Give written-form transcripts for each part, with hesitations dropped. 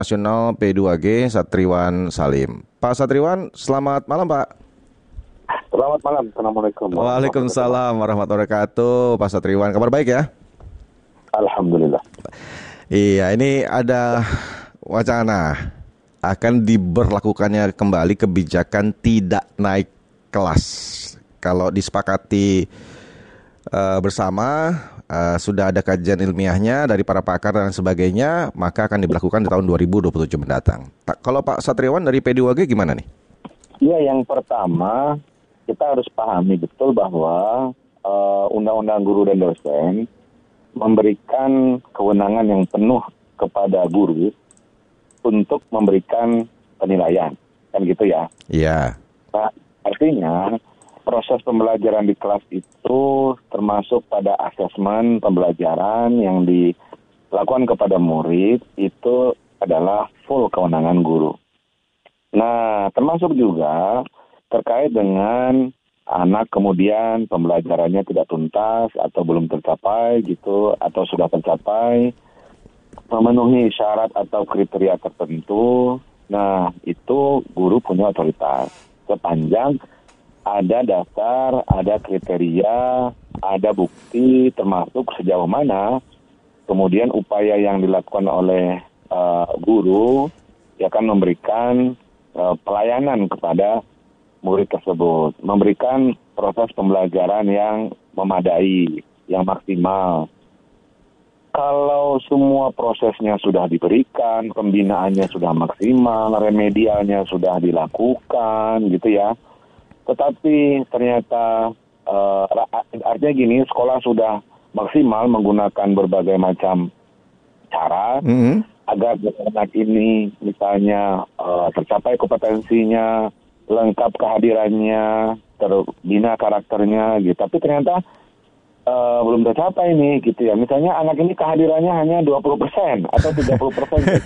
Nasional P2G Satriwan Salim. Pak Satriwan, selamat malam Pak. Selamat malam, Assalamualaikum. Waalaikumsalam warahmatullahi wabarakatuh. Pak Satriwan, kabar baik ya? Alhamdulillah. Iya, ini ada wacana akan diberlakukannya kembali kebijakan tidak naik kelas. Kalau disepakati bersama, sudah ada kajian ilmiahnya dari para pakar dan sebagainya, maka akan diberlakukan di tahun 2027 mendatang. Kalau Pak Satriwan dari P2G gimana nih? Ya, yang pertama kita harus pahami betul bahwa Undang-Undang Guru dan Dosen memberikan kewenangan yang penuh kepada guru untuk memberikan penilaian, kan gitu ya? Iya. Nah, artinya proses pembelajaran di kelas itu termasuk pada asesmen pembelajaran yang dilakukan kepada murid itu adalah full kewenangan guru. Nah, termasuk juga terkait dengan anak kemudian pembelajarannya tidak tuntas atau belum tercapai gitu, atau sudah tercapai, memenuhi syarat atau kriteria tertentu. Nah, itu guru punya otoritas sepanjang ada dasar, ada kriteria, ada bukti, termasuk sejauh mana kemudian upaya yang dilakukan oleh guru ya kan memberikan pelayanan kepada murid tersebut, memberikan proses pembelajaran yang memadai, yang maksimal. Kalau semua prosesnya sudah diberikan, pembinaannya sudah maksimal, remedialnya sudah dilakukan gitu ya, tetapi ternyata artinya gini, sekolah sudah maksimal menggunakan berbagai macam cara agar anak ini misalnya tercapai kompetensinya, lengkap kehadirannya, terbina karakternya gitu. Tapi ternyata belum tercapai nih gitu ya. Misalnya anak ini kehadirannya hanya 20% atau 30% gitu.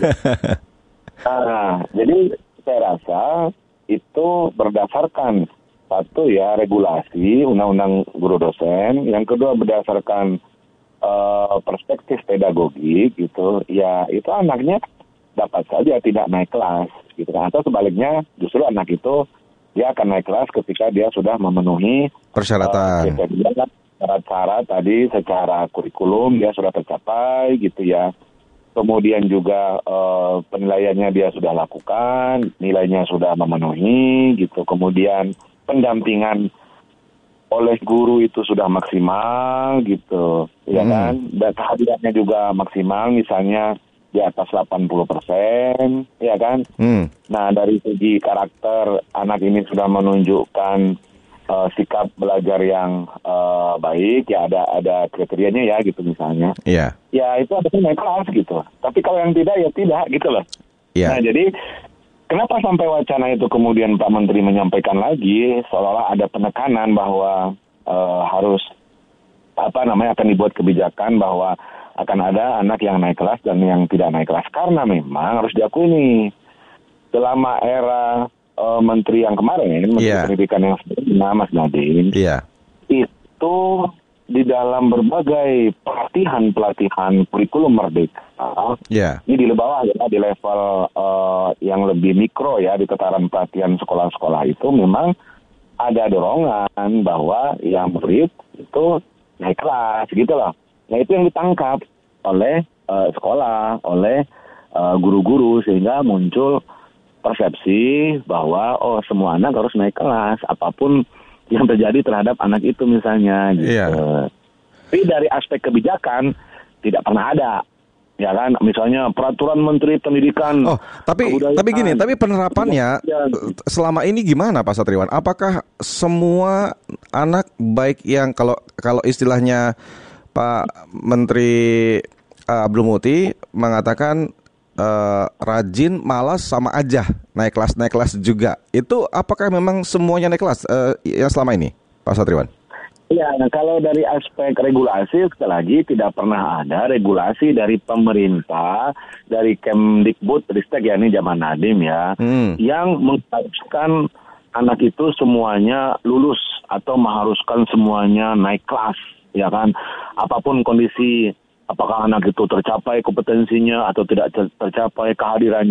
Nah, jadi saya rasa itu berdasarkan satu ya regulasi Undang-Undang Guru Dosen, yang kedua berdasarkan perspektif pedagogik gitu, ya itu anaknya dapat saja tidak naik kelas gitu kan, atau sebaliknya justru anak itu dia akan naik kelas ketika dia sudah memenuhi persyaratan, syarat-syarat tadi secara kurikulum dia sudah tercapai gitu ya. Kemudian juga penilaiannya dia sudah lakukan, nilainya sudah memenuhi gitu. Kemudian pendampingan oleh guru itu sudah maksimal gitu, ya kan? Dan kehadirannya juga maksimal, misalnya di atas 80%, ya kan? Nah, dari segi karakter, anak ini sudah menunjukkan sikap belajar yang baik, ya ada kriterianya ya gitu misalnya. Iya. Ya itu harusnya naik kelas gitu. Tapi kalau yang tidak, ya tidak gitu loh. Iya. Nah, jadi kenapa sampai wacana itu kemudian Pak Menteri menyampaikan lagi seolah-olah ada penekanan bahwa harus akan dibuat kebijakan bahwa akan ada anak yang naik kelas dan yang tidak naik kelas, karena memang harus diakui nih selama era Menteri yang kemarin, Menteri Pendidikan yang sebelumnya Mas Nadiem, itu di dalam berbagai pelatihan kurikulum merdeka, ini di bawah ya, di level yang lebih mikro ya, di tataran pelatihan sekolah-sekolah itu memang ada dorongan bahwa yang murid itu naik kelas gitu loh. Nah, itu yang ditangkap oleh sekolah, oleh guru-guru, sehingga muncul persepsi bahwa semua anak harus naik kelas apapun yang terjadi terhadap anak itu misalnya gitu. Tapi dari aspek kebijakan tidak pernah ada, ya kan? Misalnya peraturan Menteri Pendidikan. Tapi penerapannya selama ini gimana Pak Satriwan? Apakah semua anak, baik yang kalau istilahnya Pak Menteri Abdul Muti mengatakan rajin, malas sama aja, naik kelas juga. Itu apakah memang semuanya naik kelas yang selama ini, Pak Satriwan? Ya, kalau dari aspek regulasi, sekali lagi tidak pernah ada regulasi dari pemerintah, dari Kemdikbud, Ristek ya, ini zaman Nadiem ya, yang mengharuskan anak itu semuanya lulus atau mengharuskan semuanya naik kelas, ya kan? Apapun kondisi, apakah anak itu tercapai kompetensinya atau tidak tercapai kehadirannya.